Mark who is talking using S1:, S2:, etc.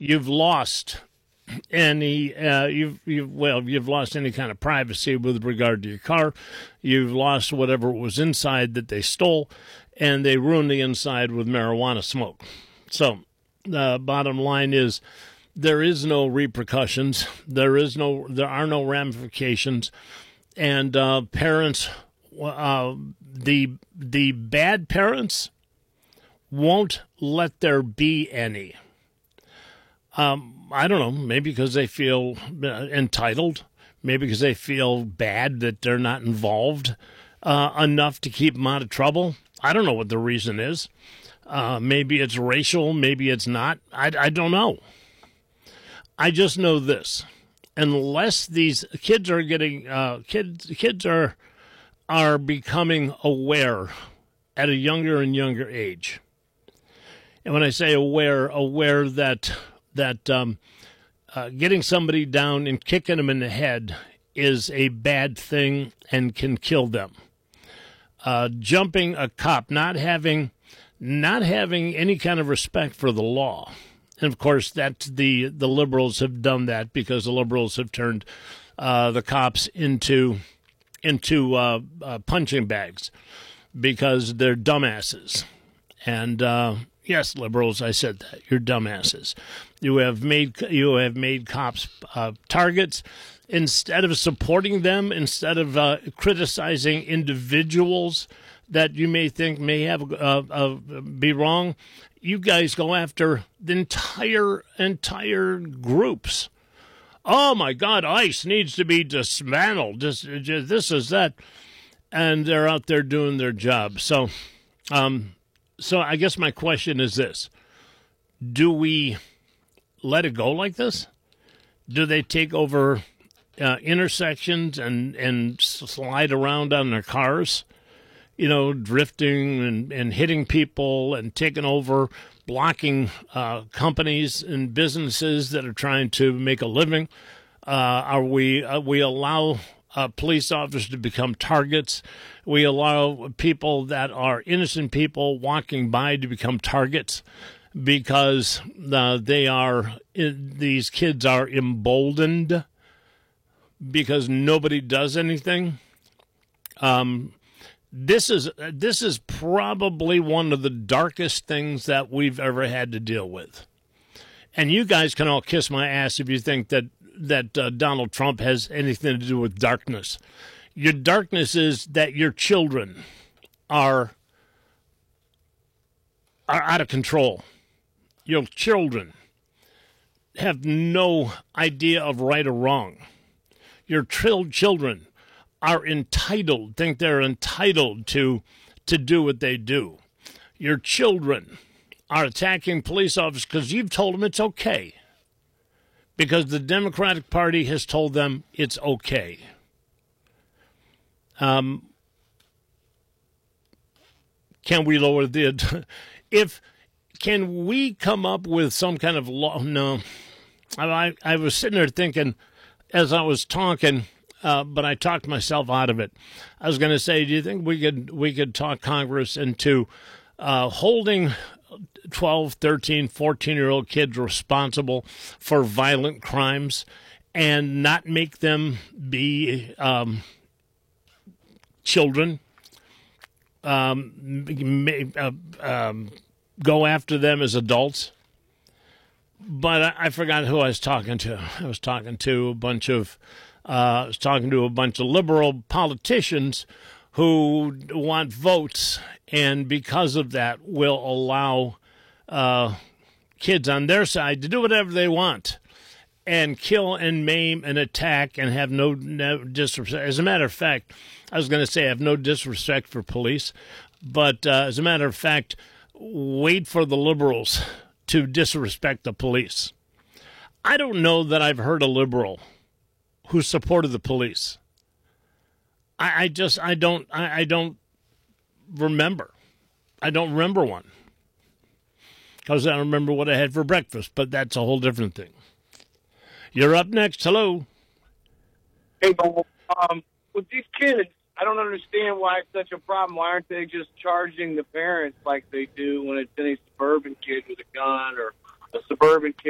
S1: you've lost any you've lost any kind of privacy with regard to your car. You've lost whatever was inside that they stole, and they ruined the inside with marijuana smoke. So the bottom line is there is no repercussions. There are no ramifications, and parents, the bad parents won't let there be any. I don't know, maybe because they feel entitled, maybe because they feel bad that they're not involved enough to keep them out of trouble. I don't know what the reason is. Maybe it's racial, maybe it's not. I don't know. I just know this. Unless these kids are getting kids are becoming aware at a younger and younger age. And when I say aware that getting somebody down and kicking them in the head is a bad thing and can kill them. Jumping a cop, not having any kind of respect for the law. And, of course, that's the liberals have done that because the liberals have turned the cops into punching bags because they're dumbasses. And yes, liberals, I said that. You're dumbasses. You have made cops targets instead of supporting them, instead of criticizing individuals that you may think may have be wrong. You guys go after the entire groups. Oh my God, ICE needs to be dismantled. This is that, and they're out there doing their job. So I guess my question is this: do we let it go like this? Do they take over intersections and slide around on their cars? You know, drifting and hitting people and taking over, blocking companies and businesses that are trying to make a living. We allow police officers to become targets. We allow people that are innocent people walking by to become targets because these kids are emboldened because nobody does anything. This is probably one of the darkest things that we've ever had to deal with. And you guys can all kiss my ass if you think that Donald Trump has anything to do with darkness. Your darkness is that your children are out of control. Your children have no idea of right or wrong. Your children are entitled, think they're entitled to do what they do. Your children are attacking police officers because you've told them it's okay. Because the Democratic Party has told them it's okay. Can we lower can we come up with some kind of law? No. I was sitting there thinking as I was talking, but I talked myself out of it. I was going to say, do you think we could talk Congress into holding 12, 13, 14-year-old kids responsible for violent crimes and not make them be children, go after them as adults? But I forgot who I was talking to. I was talking to a bunch of liberal politicians who want votes, and because of that will allow kids on their side to do whatever they want and kill and maim and attack and have no disrespect. As a matter of fact, I was going to say I have no disrespect for police, but as a matter of fact, wait for the liberals to disrespect the police. I don't know that I've heard a liberal who supported the police. I don't remember. I don't remember one. Because I don't remember what I had for breakfast, but that's a whole different thing. You're up next. Hello.
S2: Hey, Bo. With these kids, I don't understand why it's such a problem. Why aren't they just charging the parents like they do when it's any suburban kid with a gun or a suburban kid